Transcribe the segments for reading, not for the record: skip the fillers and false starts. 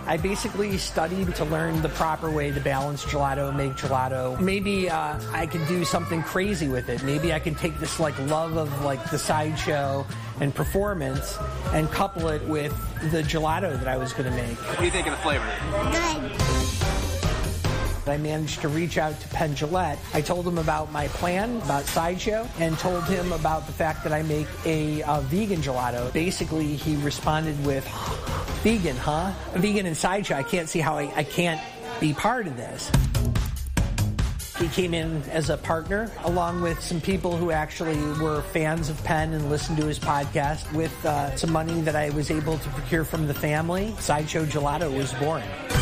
I basically studied to learn the proper way to balance gelato, make gelato. Maybe I could do something crazy with it. Maybe I could take this love of the sideshow and performance and couple it with the gelato that I was going to make. What do you think of the flavor? Good. I managed to reach out to Penn Jillette. I told him about my plan, about Sideshow, and told him about the fact that I make a vegan gelato. Basically, he responded with, vegan, huh? Vegan and Sideshow. I can't see how I can't be part of this. He came in as a partner, along with some people who actually were fans of Penn and listened to his podcast. With some money that I was able to procure from the family, Sideshow Gelato was born.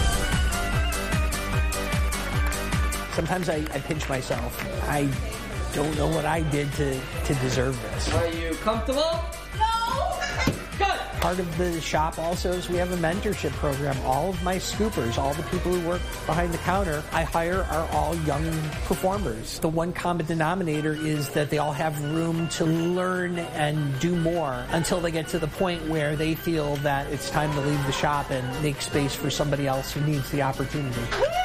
Sometimes I pinch myself. I don't know what I did to deserve this. Are you comfortable? No! Good! Part of the shop also is we have a mentorship program. All of my scoopers, all the people who work behind the counter, I hire are all young performers. The one common denominator is that they all have room to learn and do more until they get to the point where they feel that it's time to leave the shop and make space for somebody else who needs the opportunity.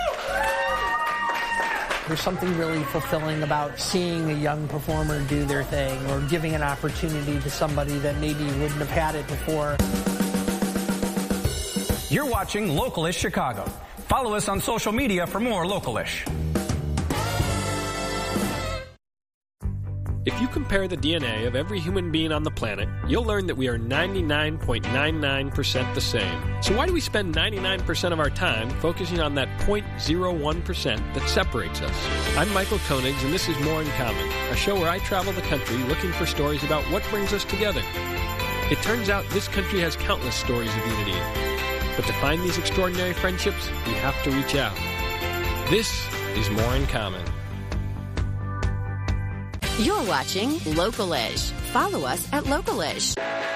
There's something really fulfilling about seeing a young performer do their thing or giving an opportunity to somebody that maybe wouldn't have had it before. You're watching Localish Chicago. Follow us on social media for more Localish. If you compare the DNA of every human being on the planet, you'll learn that we are 99.99% the same. So why do we spend 99% of our time focusing on that 0.01% that separates us? I'm Michael Koenigs, and this is More in Common, a show where I travel the country looking for stories about what brings us together. It turns out this country has countless stories of unity. But to find these extraordinary friendships, we have to reach out. This is More in Common. You're watching Localish. Follow us at Localish.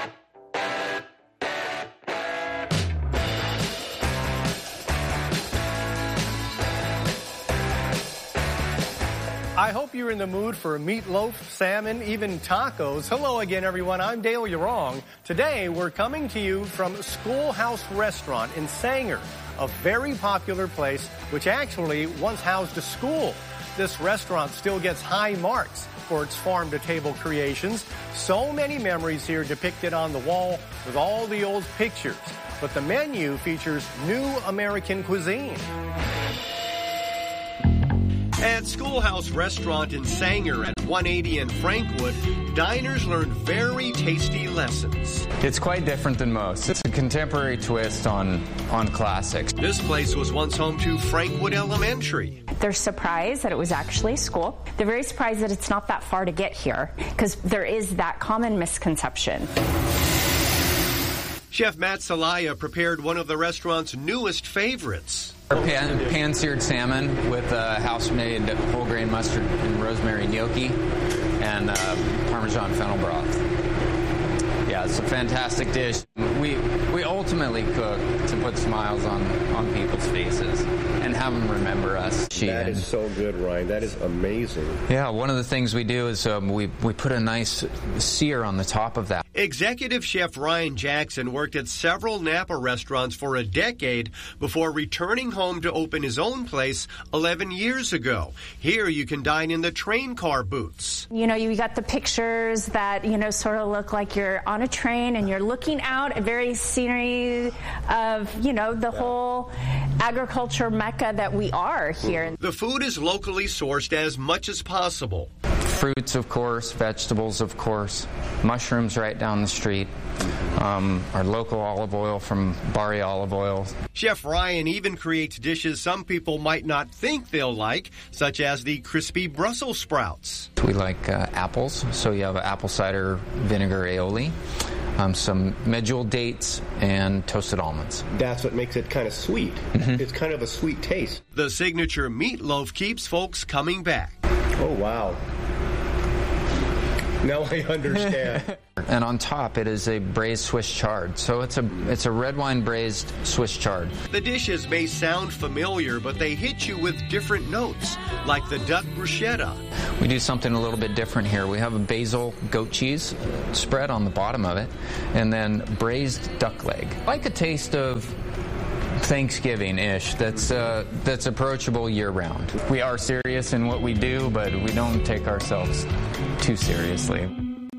I hope you're in the mood for meatloaf, salmon, even tacos. Hello again, everyone. I'm Dale Urong. Today, we're coming to you from Schoolhouse Restaurant in Sanger, a very popular place which actually once housed a school. This restaurant still gets high marks for its farm-to-table creations. So many memories here depicted on the wall with all the old pictures. But the menu features new American cuisine. At Schoolhouse Restaurant in Sanger at 180 in Frankwood, diners learn very tasty lessons. It's quite different than most. It's a contemporary twist on classics. This place was once home to Frankwood Elementary. They're surprised that it was actually school. They're very surprised that it's not that far to get here, because there is that common misconception. Chef Matt Salaya prepared one of the restaurant's newest favorites. Our pan-seared salmon with house-made whole grain mustard and rosemary gnocchi and Parmesan fennel broth. Yeah, it's a fantastic dish. We ultimately cook to put smiles on people's faces and have them remember us. That is so good, Ryan. That is amazing. Yeah, one of the things we do is we put a nice sear on the top of that. Executive Chef Ryan Jackson worked at several Napa restaurants for a decade before returning home to open his own place 11 years ago. Here you can dine in the train car booths. You know, you got the pictures that, sort of look like you're on a train and you're looking out, a very scenery of, the whole agriculture mecca that we are here. The food is locally sourced as much as possible. Fruits, of course, vegetables, of course, mushrooms right down the street, our local olive oil from Bari Olive Oil. Chef Ryan even creates dishes some people might not think they'll like, such as the crispy Brussels sprouts. We like apples, so you have apple cider vinegar aioli, some medjool dates, and toasted almonds. That's what makes it kind of sweet. Mm-hmm. It's kind of a sweet taste. The signature meatloaf keeps folks coming back. Oh, wow. Now I understand. And on top, it is a braised Swiss chard. So it's a red wine braised Swiss chard. The dishes may sound familiar, but they hit you with different notes, like the duck bruschetta. We do something a little bit different here. We have a basil goat cheese spread on the bottom of it, and then braised duck leg. I like a taste of Thanksgiving-ish that's approachable year-round. We are serious in what we do, but we don't take ourselves too seriously.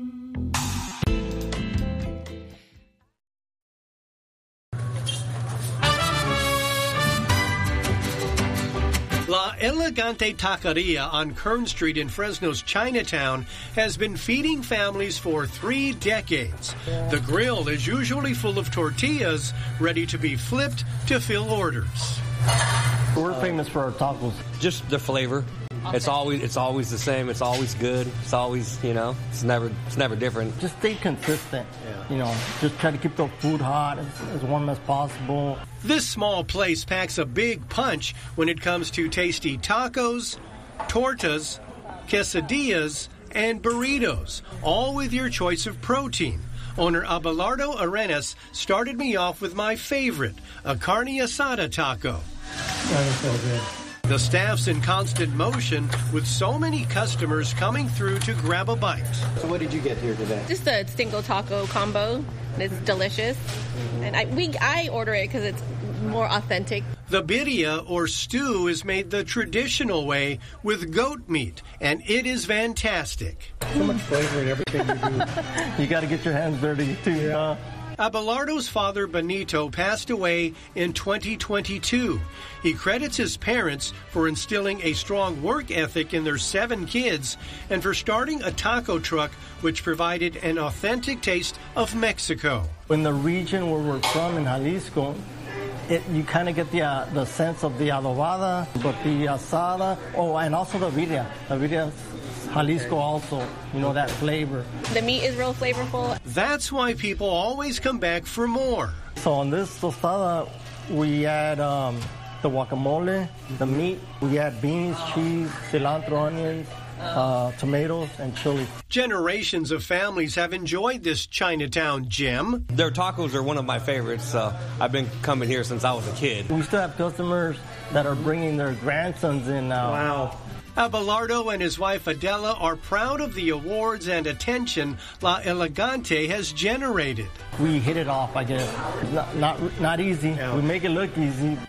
La Elegante Taqueria on Kern Street in Fresno's Chinatown has been feeding families for 3 decades. The grill is usually full of tortillas ready to be flipped to fill orders. We're famous for our tacos. Just the flavor. It's always the same. It's always good. It's always, it's never different. Just stay consistent. Just try to keep the food hot, as warm as possible. This small place packs a big punch when it comes to tasty tacos, tortas, quesadillas, and burritos, all with your choice of protein. Owner Abelardo Arenas started me off with my favorite, a carne asada taco. That is so good. The staff's in constant motion with so many customers coming through to grab a bite. So what did you get here today? Just a single taco combo. It's delicious. And I order it because it's more authentic. The birria, or stew, is made the traditional way with goat meat, and it is fantastic. So much flavor in everything you do. You got to get your hands dirty, too. Abelardo's father, Benito, passed away in 2022. He credits his parents for instilling a strong work ethic in their 7 kids and for starting a taco truck which provided an authentic taste of Mexico. In the region where we're from, in Jalisco, you kind of get the sense of the adobada, tortilla asada, and also the birria. The birria Jalisco also, that flavor. The meat is real flavorful. That's why people always come back for more. So on this tostada, we add the guacamole, the meat. We add beans, cheese, cilantro, onions, tomatoes, and chili. Generations of families have enjoyed this Chinatown gem. Their tacos are one of my favorites. I've been coming here since I was a kid. We still have customers that are bringing their grandsons in now. Wow. Abelardo and his wife Adela are proud of the awards and attention La Elegante has generated. We hit it off, I guess. It's not easy. Yeah. We make it look easy.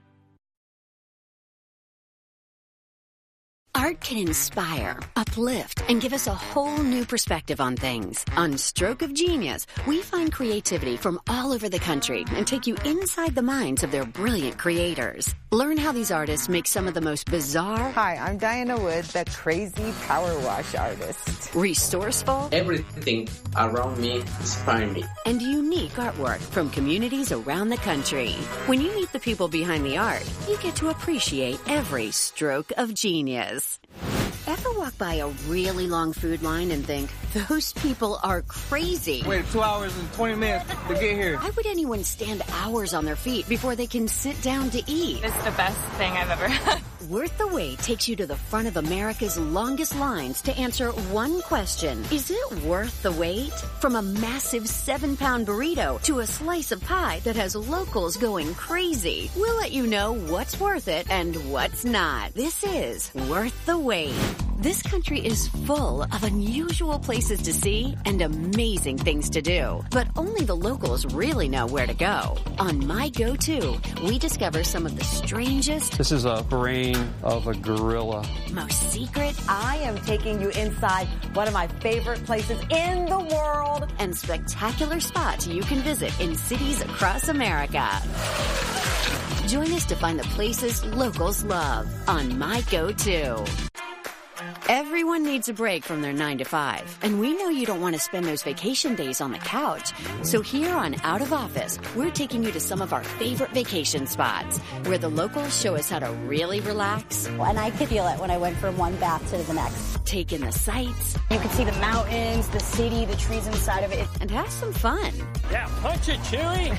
Art can inspire, uplift, and give us a whole new perspective on things. On Stroke of Genius, we find creativity from all over the country and take you inside the minds of their brilliant creators. Learn how these artists make some of the most bizarre... Hi, I'm Diana Wood, the crazy power wash artist. Resourceful... Everything around me inspires me. And unique artwork from communities around the country. When you meet the people behind the art, you get to appreciate every stroke of genius. Ever walk by a really long food line and think, those people are crazy? Wait 2 hours and 20 minutes to get here. Why would anyone stand hours on their feet before they can sit down to eat? It's the best thing I've ever had. Worth the Wait takes you to the front of America's longest lines to answer one question. Is it worth the wait? From a massive 7-pound burrito to a slice of pie that has locals going crazy. We'll let you know what's worth it and what's not. This is Worth the Wait. This country is full of unusual places to see and amazing things to do. But only the locals really know where to go. On My Go-To, we discover some of the strangest... This is a brain of a gorilla. Most secret... I am taking you inside one of my favorite places in the world. And spectacular spots you can visit in cities across America. Join us to find the places locals love on My Go-To. Everyone needs a break from their 9-to-5, and we know you don't want to spend those vacation days on the couch. So here on Out of Office, we're taking you to some of our favorite vacation spots, where the locals show us how to really relax. And I could feel it when I went from one bath to the next. Take in the sights. You can see the mountains, the city, the trees inside of it. And have some fun. Yeah, punch it, Chewy!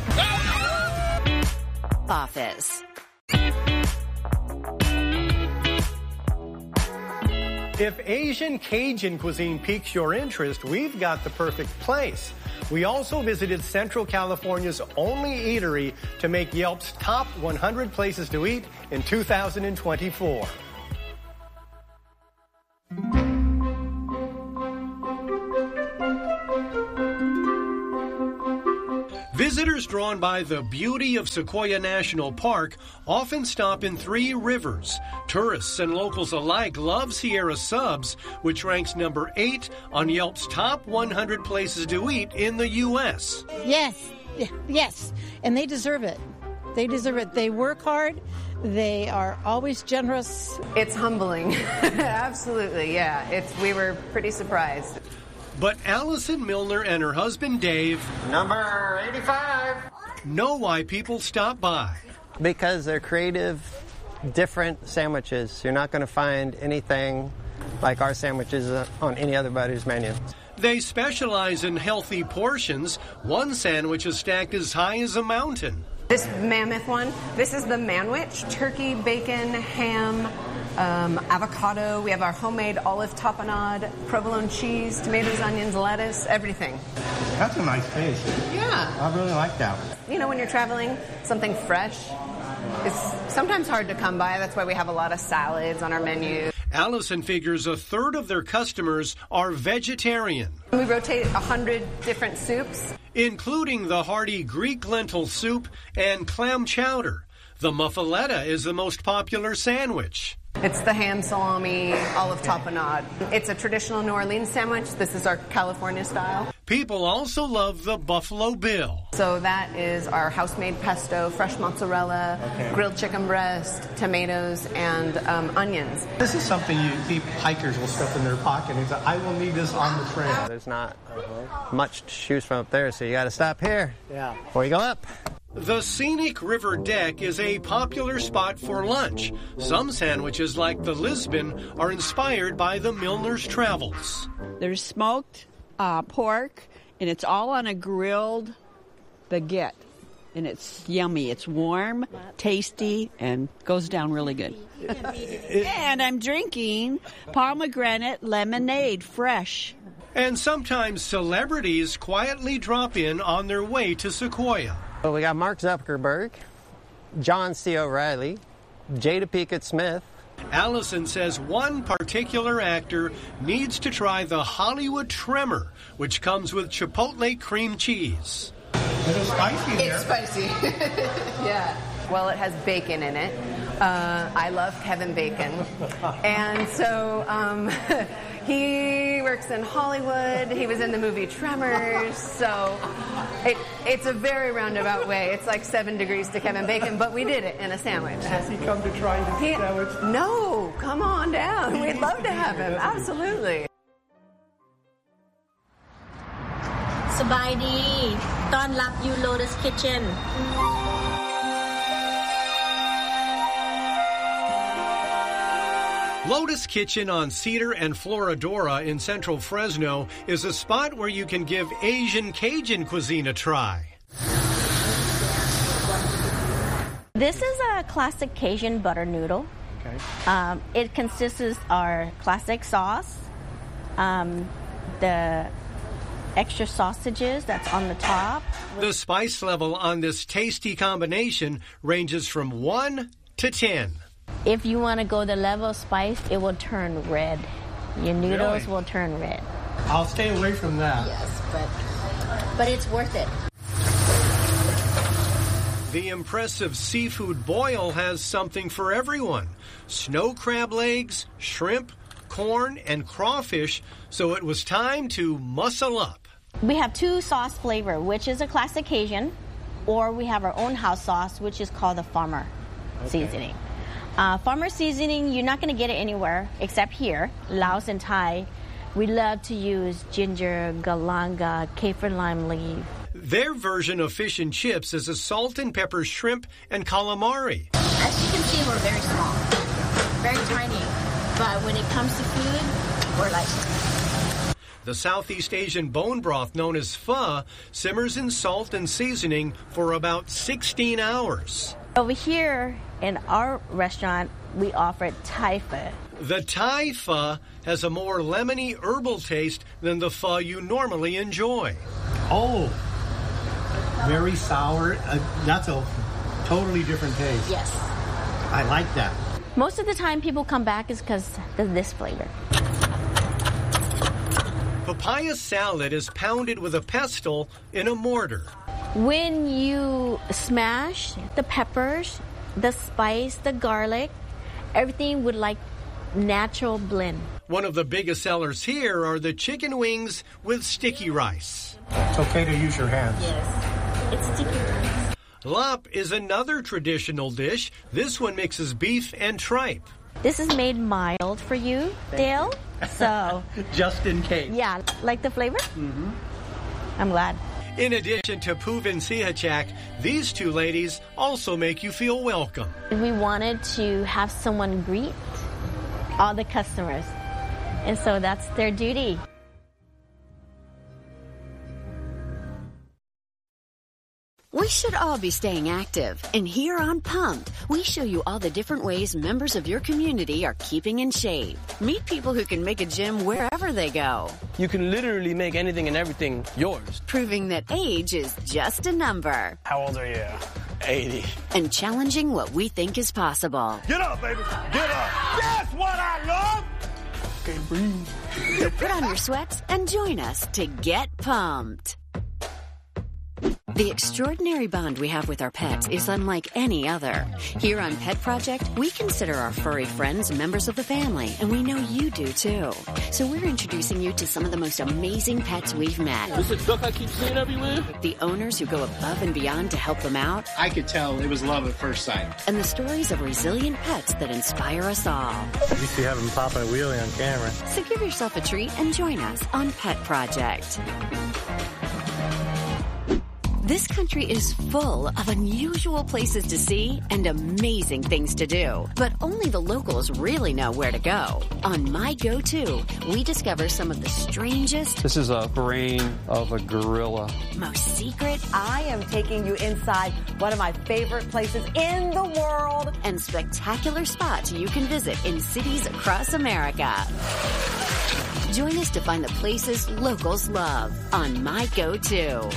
Office. If Asian Cajun cuisine piques your interest, we've got the perfect place. We also visited Central California's only eatery to make Yelp's top 100 places to eat in 2024. Visitors drawn by the beauty of Sequoia National Park often stop in Three Rivers. Tourists and locals alike love Sierra Subs, which ranks number 8 on Yelp's top 100 places to eat in the U.S. Yes, and they deserve it. They deserve it. They work hard. They are always generous. It's humbling. Absolutely, yeah. We were pretty surprised. But Allison Milner and her husband Dave, number 85, know why people stop by. Because they're creative, different sandwiches. You're not going to find anything like our sandwiches on any other buddy's menu. They specialize in healthy portions. One sandwich is stacked as high as a mountain. This mammoth one, this is the manwich. Turkey, bacon, ham, avocado. We have our homemade olive tapenade, provolone cheese, tomatoes, onions, lettuce, everything. That's a nice taste. Yeah. I really like that. You know, when you're traveling, something fresh is sometimes hard to come by. That's why we have a lot of salads on our menu. Allison figures a third of their customers are vegetarian. We rotate 100 different soups, including the hearty Greek lentil soup and clam chowder. The muffaletta is the most popular sandwich. It's the ham salami olive tapenade. It's a traditional New Orleans sandwich. This is our California style. People also love the Buffalo Bill. So that is our house-made pesto, fresh mozzarella, grilled chicken breast, tomatoes, and onions. This is something hikers will stuff in their pocket and say, I will need this on the trail. There's not much to choose from up there, so you got to stop here before you go up. The scenic river deck is a popular spot for lunch. Some sandwiches, like the Lisbon, are inspired by the Milner's travels. There's smoked pork, and it's all on a grilled baguette. And it's yummy. It's warm, tasty, and goes down really good. And I'm drinking pomegranate lemonade, fresh. And sometimes celebrities quietly drop in on their way to Sequoia. Well, we got Mark Zuckerberg, John C. O'Reilly, Jada Pinkett Smith. Allison says one particular actor needs to try the Hollywood Tremor, which comes with Chipotle cream cheese. It's spicy. It's spicy. Yeah. Well, it has bacon in it. I love Kevin Bacon. And so he works in Hollywood. He was in the movie Tremors. So it's a very roundabout way. It's like 7 degrees to Kevin Bacon, but we did it in a sandwich. Has he come to try this sandwich? No, come on down. We'd love to have him. Absolutely. สบายดีต้อนรับยู Lotus Kitchen Lotus Kitchen on Cedar and Floridora in central Fresno is a spot where you can give Asian Cajun cuisine a try. This is a classic Cajun butter noodle. Okay. It consists of our classic sauce, the extra sausages that's on the top. The spice level on this tasty combination ranges from 1 to 10. If you want to go the level of spice, it will turn red. Your noodles will turn red. I'll stay away from that. Yes, but it's worth it. The impressive seafood boil has something for everyone. Snow crab legs, shrimp, corn, and crawfish, so it was time to muscle up. We have 2 sauce flavor, which is a classic Cajun, or we have our own house sauce, which is called the Farmer seasoning. Farmer seasoning, you're not going to get it anywhere except here, Laos and Thai. We love to use ginger, galanga, kaffir lime leaf. Their version of fish and chips is a salt and pepper shrimp and calamari. As you can see, we're very small, very tiny. But when it comes to food, we're like... The Southeast Asian bone broth known as pho simmers in salt and seasoning for about 16 hours. Over here in our restaurant, we offer Thai pho. The Thai pho has a more lemony herbal taste than the pho you normally enjoy. Oh, very sour. That's a totally different taste. Yes. I like that. Most of the time people come back is because of this flavor. Papaya salad is pounded with a pestle in a mortar. When you smash the peppers, the spice, the garlic, everything would like natural blend. One of the biggest sellers here are the chicken wings with sticky rice. It's okay to use your hands. Yes, it's sticky rice. Lop is another traditional dish. This one mixes beef and tripe. This is made mild for you, Dale. So, just in case. Yeah, like the flavor? Mm-hmm. I'm glad. In addition to Puvin Sihachak, these two ladies also make you feel welcome. We wanted to have someone greet all the customers, and so that's their duty. We should all be staying active, and here on Pumped, we show you all the different ways members of your community are keeping in shape. Meet people who can make a gym wherever they go. You can literally make anything and everything yours. Proving that age is just a number. How old are you? 80. And challenging what we think is possible. Get up, baby. Get up. That's what I love. Okay, breathe. So put on your sweats and join us to get pumped. The extraordinary bond we have with our pets is unlike any other. Here on Pet Project, we consider our furry friends members of the family, and we know you do too. So we're introducing you to some of the most amazing pets we've met. This is duck I keep seeing everywhere. The owners who go above and beyond to help them out. I could tell it was love at first sight. And the stories of resilient pets that inspire us all. At least you have him popping a wheelie on camera. So give yourself a treat and join us on Pet Project. This country is full of unusual places to see and amazing things to do. But only the locals really know where to go. On My Go-To, we discover some of the strangest... This is a brain of a gorilla. ...most secret... I am taking you inside one of my favorite places in the world. ...and spectacular spots you can visit in cities across America. Join us to find the places locals love on My Go-To.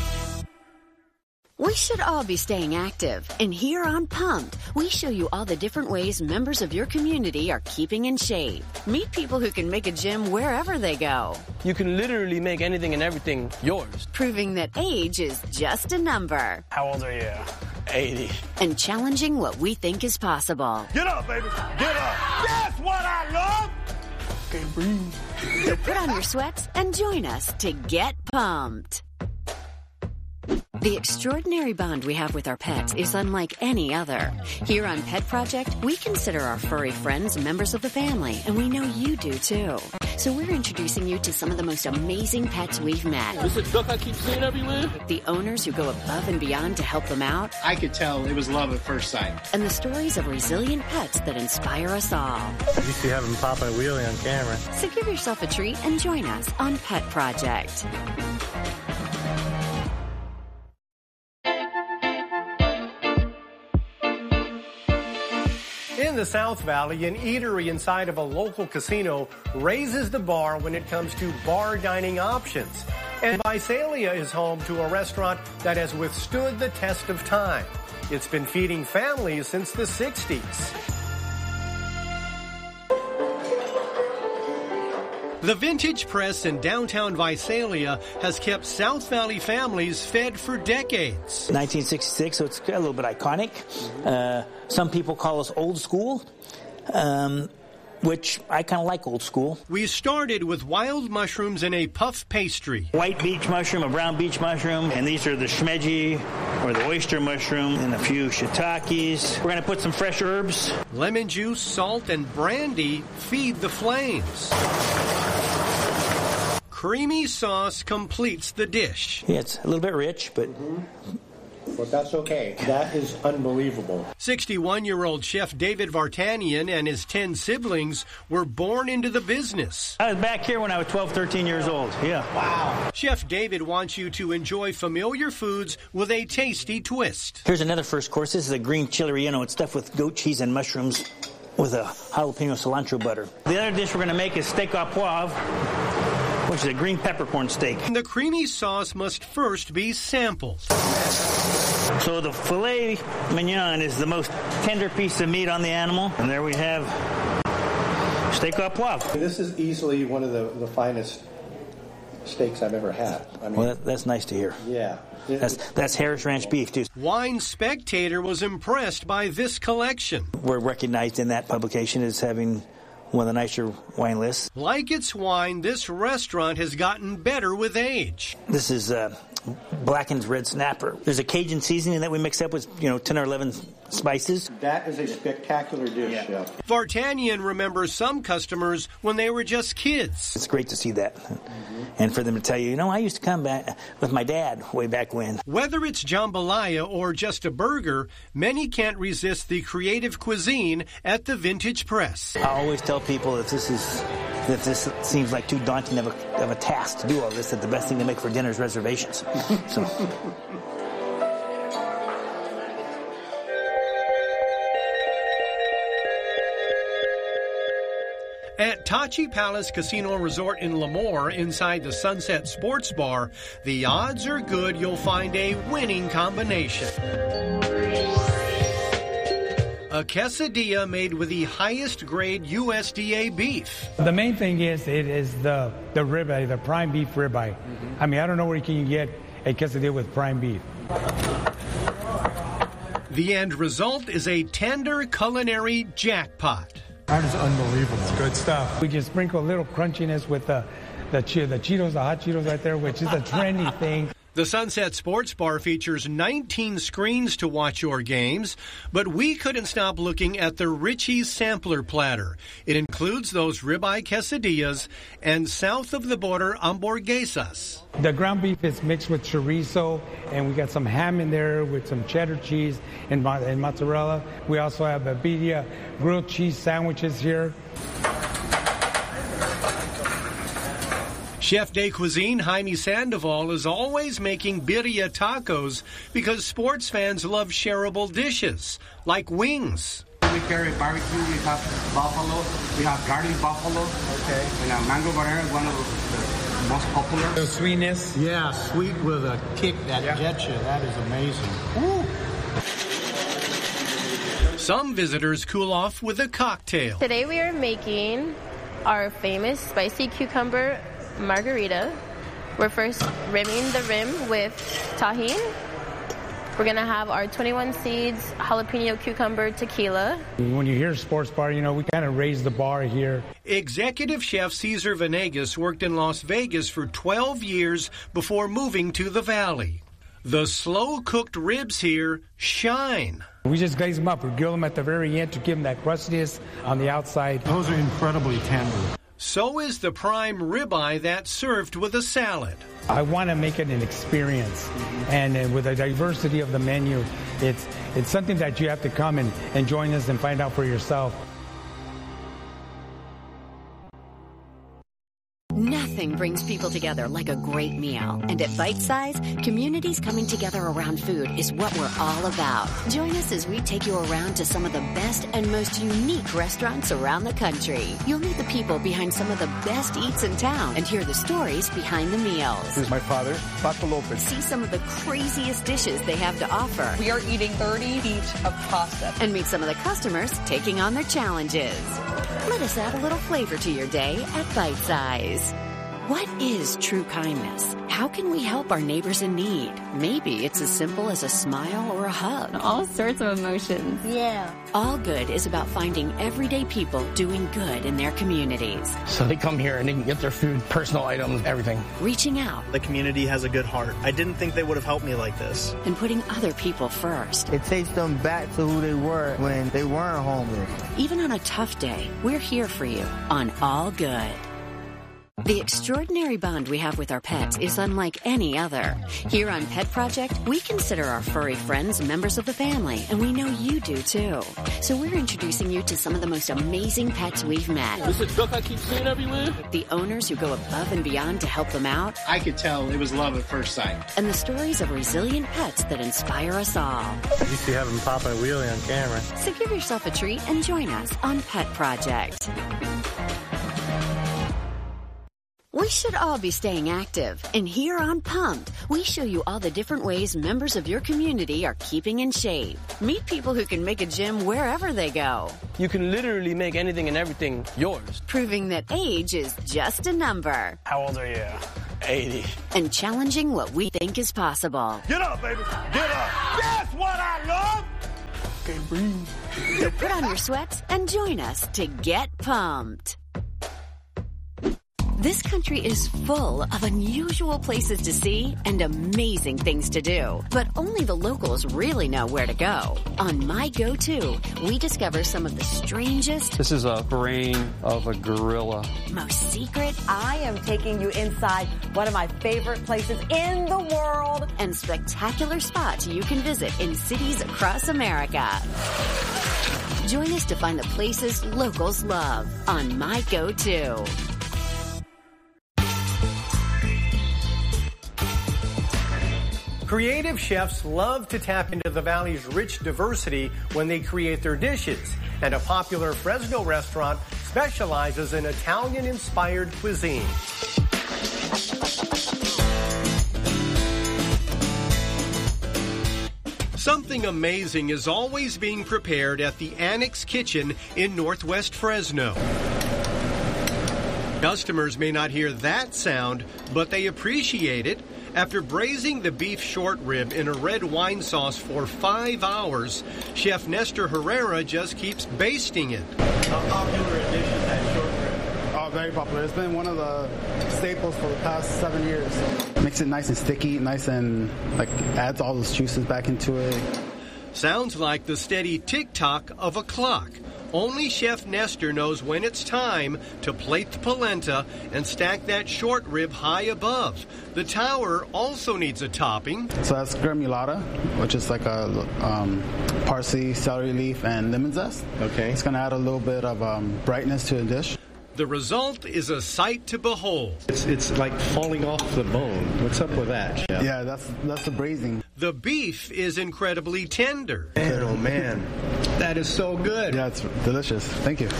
We should all be staying active, and here on Pumped, we show you all the different ways members of your community are keeping in shape. Meet people who can make a gym wherever they go. You can literally make anything and everything yours. Proving that age is just a number. How old are you? 80. And challenging what we think is possible. Get up, baby. Get up. That's what I love. Okay, breathe. So put on your sweats and join us to get pumped. The extraordinary bond we have with our pets is unlike any other. Here on Pet Project, we consider our furry friends members of the family, and we know you do too. So we're introducing you to some of the most amazing pets we've met. This is duck I keep seeing everywhere. The owners who go above and beyond to help them out. I could tell it was love at first sight. And the stories of resilient pets that inspire us all. At least you have him popping a wheelie on camera. So give yourself a treat and join us on Pet Project. In the South Valley, an eatery inside of a local casino raises the bar when it comes to bar dining options. And Visalia is home to a restaurant that has withstood the test of time. It's been feeding families since the 60s. The Vintage Press in downtown Visalia has kept South Valley families fed for decades. 1966, so it's a little bit iconic. Some people call us old school, which I kind of like old school. We started with wild mushrooms in a puff pastry. White beach mushroom, a brown beach mushroom, and these are the shmeji, or the oyster mushroom, and a few shiitakes. We're going to put some fresh herbs. Lemon juice, salt, and brandy feed the flames. Creamy sauce completes the dish. Yeah, it's a little bit rich, but... But that's okay. That is unbelievable. 61-year-old Chef David Vartanian and his 10 siblings were born into the business. I was back here when I was 12, 13 years old. Yeah. Wow. Chef David wants you to enjoy familiar foods with a tasty twist. Here's another first course. This is a green chili relleno. It's stuffed with goat cheese and mushrooms with a jalapeno cilantro butter. The other dish we're going to make is steak au poivre, which is a green peppercorn steak. The creamy sauce must first be sampled. So the filet mignon is the most tender piece of meat on the animal. And there we have steak au poivre. This is easily one of the finest steaks I've ever had. I mean, Well, that's nice to hear. yeah. That's Harris Ranch beef, too. Wine Spectator was impressed by this collection. We're recognized in that publication as having one of the nicer wine lists. Like its wine, this restaurant has gotten better with age. This is Blackened's Red Snapper. There's a Cajun seasoning that we mix up with, 10 or 11 spices. That is a spectacular dish, Chef. Vartanian remembers some customers when they were just kids. It's great to see that. And for them to tell you, I used to come back with my dad way back when. Whether it's jambalaya or just a burger, many can't resist the creative cuisine at the Vintage Press. I always tell people if this seems like too daunting of a task to do all this, that the best thing to make for dinner is reservations. So. At Tachi Palace Casino Resort in Lemoore, inside the Sunset Sports Bar, the odds are good you'll find a winning combination. A quesadilla made with the highest grade USDA beef. The main thing is it is the ribeye, the prime beef ribeye. I mean, I don't know where you can get a quesadilla with prime beef. The end result is a tender culinary jackpot. That is unbelievable. It's good stuff. We can sprinkle a little crunchiness with the Cheetos, the hot Cheetos right there, which is a trendy thing. The Sunset Sports Bar features 19 screens to watch your games, but we couldn't stop looking at the Richie's Sampler Platter. It includes those ribeye quesadillas and south of the border hamburguesas. The ground beef is mixed with chorizo, and we got some ham in there with some cheddar cheese and mozzarella. We also have birria grilled cheese sandwiches here. Chef de Cuisine Jaime Sandoval is always making birria tacos because sports fans love shareable dishes, like wings. We carry barbecue, we have buffalo, we have garlic buffalo, and mango banana, one of the most popular. The sweetness. Yeah, sweet with a kick that gets you. That is amazing. Some visitors cool off with a cocktail. Today we are making our famous spicy cucumber margarita. We're first rimming the rim with tahini. We're going to have our 21 Seeds jalapeno cucumber tequila. When you hear sports bar, we kind of raise the bar here. Executive Chef Cesar Venegas worked in Las Vegas for 12 years before moving to the Valley. The slow-cooked ribs here shine. We just glaze them up. We grill them at the very end to give them that crustiness on the outside. Those are incredibly tender. So is the prime ribeye that's served with a salad. I want to make it an experience. And with the diversity of the menu, it's something that you have to come and join us and find out for yourself. Nothing brings people together like a great meal. And at Bite Size, communities coming together around food is what we're all about. Join us as we take you around to some of the best and most unique restaurants around the country. You'll meet the people behind some of the best eats in town and hear the stories behind the meals. This is my father, Paco Lopez. See some of the craziest dishes they have to offer. We are eating 30 feet of pasta. And meet some of the customers taking on their challenges. Let us add a little flavor to your day at Bite Size. What is true kindness? How can we help our neighbors in need? Maybe it's as simple as a smile or a hug. All sorts of emotions. Yeah. All Good is about finding everyday people doing good in their communities. So they come here and they can get their food, personal items, everything. Reaching out. The community has a good heart. I didn't think they would have helped me like this. And putting other people first. It takes them back to who they were when they weren't homeless. Even on a tough day, we're here for you on All Good. The extraordinary bond we have with our pets is unlike any other. Here on Pet Project, we consider our furry friends members of the family, and we know you do too. So we're introducing you to some of the most amazing pets we've met. This is duck I keep seeing everywhere. The owners who go above and beyond to help them out. I could tell it was love at first sight. And the stories of resilient pets that inspire us all. You see having Papa and Wheelie on camera. So give yourself a treat and join us on Pet Project. We should all be staying active, and here on Pumped, we show you all the different ways members of your community are keeping in shape. Meet people who can make a gym wherever they go. You can literally make anything and everything yours. Proving that age is just a number. How old are you? 80. And challenging what we think is possible. Get up, baby. Get up. That's what I love. Can't breathe. So put on your sweats and join us to get pumped. This country is full of unusual places to see and amazing things to do. But only the locals really know where to go. On My Go-To, we discover some of the strangest... This is a brain of a gorilla. ...most secret... I am taking you inside one of my favorite places in the world. ...and spectacular spots you can visit in cities across America. Join us to find the places locals love on My Go-To. Creative chefs love to tap into the Valley's rich diversity when they create their dishes, and a popular Fresno restaurant specializes in Italian-inspired cuisine. Something amazing is always being prepared at the Annex Kitchen in Northwest Fresno. Customers may not hear that sound, but they appreciate it. After braising the beef short rib in a red wine sauce for 5 hours, Chef Nestor Herrera just keeps basting it. How popular a dish is that short rib? Oh, very popular. It's been one of the staples for the past 7 years. So. Makes it nice and sticky, nice and adds all those juices back into it. Sounds like the steady tick-tock of a clock. Only Chef Nestor knows when it's time to plate the polenta and stack that short rib high above. The tower also needs a topping. So that's gremulata, which is like a parsley, celery leaf, and lemon zest. Okay. It's going to add a little bit of brightness to the dish. The result is a sight to behold. It's like falling off the bone. What's up with that, Chef? Yeah, that's the braising. The beef is incredibly tender. Man, oh man, that is so good. Yeah, it's delicious. Thank you.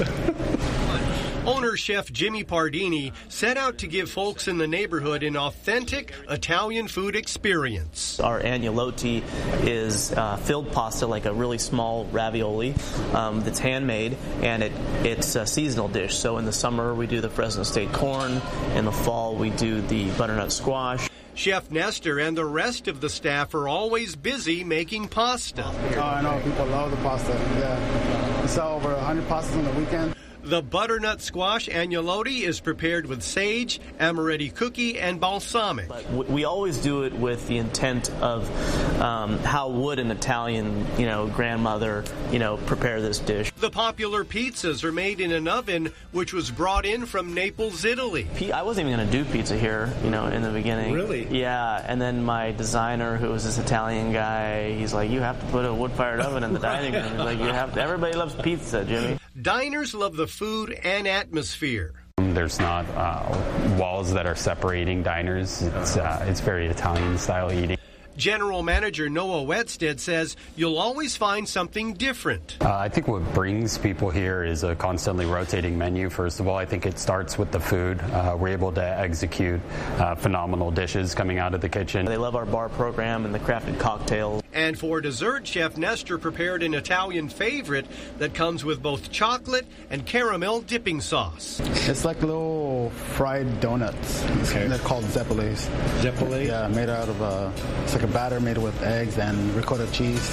Owner Chef Jimmy Pardini set out to give folks in the neighborhood an authentic Italian food experience. Our agnolotti is filled pasta, like a really small ravioli that's handmade, and it's a seasonal dish. So in the summer we do the Fresno State corn, in the fall we do the butternut squash. Chef Nestor and the rest of the staff are always busy making pasta. Oh, I know. People love the pasta. Yeah. We sell over 100 pastas on the weekend. The butternut squash agnolotti is prepared with sage, amaretti cookie, and balsamic. We always do it with the intent of how would an Italian, grandmother, prepare this dish. The popular pizzas are made in an oven which was brought in from Naples, Italy. I wasn't even going to do pizza here, in the beginning. Really? Yeah, and then my designer, who was this Italian guy, he's like, you have to put a wood-fired oven in the dining room. He's like, you have to. Everybody loves pizza, Jimmy. Diners love the food and atmosphere. There's not walls that are separating diners. It's very Italian-style eating. General Manager Noah Wetstead says you'll always find something different. I think what brings people here is a constantly rotating menu. First of all, I think it starts with the food. We're able to execute phenomenal dishes coming out of the kitchen. They love our bar program and the crafted cocktails. And for dessert, Chef Nestor prepared an Italian favorite that comes with both chocolate and caramel dipping sauce. It's like little fried donuts. Okay. They're called zeppoles. Zeppoles? Yeah, made out of it's like a batter made with eggs and ricotta cheese.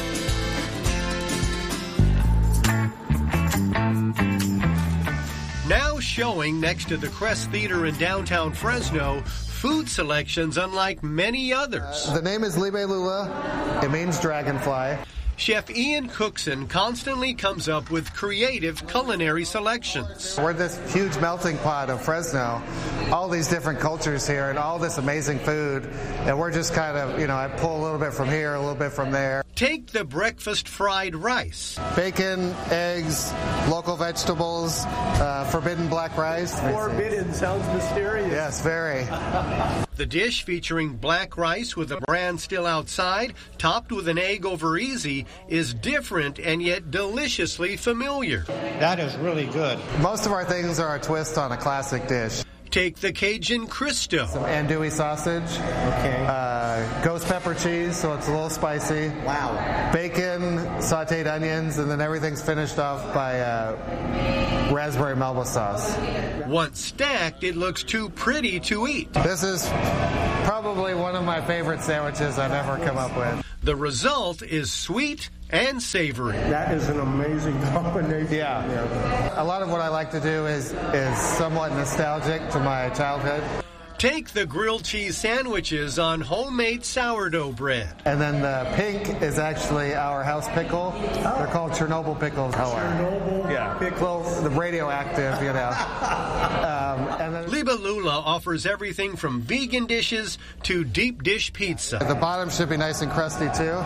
Now showing next to the Crest Theater in downtown Fresno, food selections unlike many others. The name is Libe Lula. It means dragonfly. Chef Ian Cookson constantly comes up with creative culinary selections. We're this huge melting pot of Fresno, all these different cultures here and all this amazing food, and we're just kind of, I pull a little bit from here, a little bit from there. Take the breakfast fried rice. Bacon, eggs, local vegetables, forbidden black rice. Forbidden sounds mysterious. Yes, very. The dish featuring black rice with the bran still outside, topped with an egg over easy, is different and yet deliciously familiar. That is really good. Most of our things are a twist on a classic dish. Take the Cajun Cristo. Some andouille sausage. Okay. Ghost pepper cheese, so it's a little spicy. Wow. Bacon, sauteed onions, and then everything's finished off by raspberry Melba sauce. Once stacked, it looks too pretty to eat. This is probably one of my favorite sandwiches I've ever come up with. The result is sweet and savory. That is an amazing combination. Yeah. A lot of what I like to do is somewhat nostalgic to my childhood. Take the grilled cheese sandwiches on homemade sourdough bread. And then the pink is actually our house pickle. They're called Chernobyl pickles. Chernobyl pickle. The radioactive, you know. And then Liba Lula offers everything from vegan dishes to deep dish pizza. The bottom should be nice and crusty too.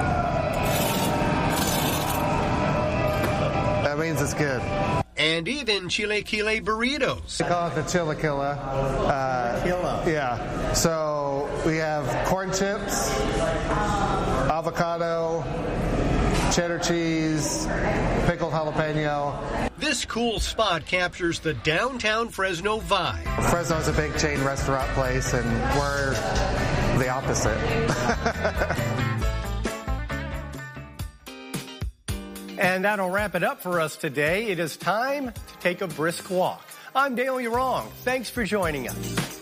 That means it's good. And even chilaquile burritos. We call it the chilaquila. Yeah. So we have corn chips, avocado, cheddar cheese, pickled jalapeno. This cool spot captures the downtown Fresno vibe. Fresno's a big chain restaurant place, and we're the opposite. And that'll wrap it up for us today. It is time to take a brisk walk. I'm Dale Urong. Thanks for joining us.